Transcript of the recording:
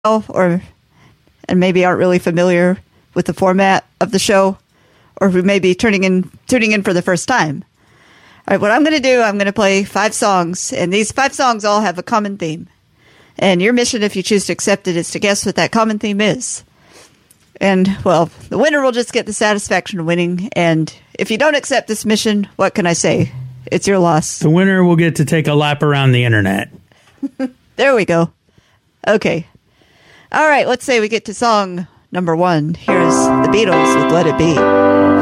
or and maybe aren't really familiar with the format of the show, or who may be tuning in for the first time. All right, what I'm going to do, I'm going to play 5 songs, and these 5 songs all have a common theme. And your mission, if you choose to accept it, is to guess what that common theme is. And, well, the winner will just get the satisfaction of winning. And if you don't accept this mission, what can I say? It's your loss. The winner will get to take a lap around the internet. There we go. Okay. All right, let's say we get to song number 1. Here's the Beatles with Let It Be.